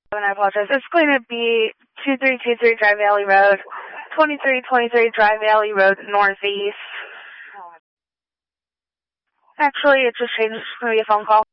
And I apologize. It's going to be 2323 Dry Valley Road, 2323 Dry Valley Road Northeast. Actually, it just changed. It's going to be a phone call.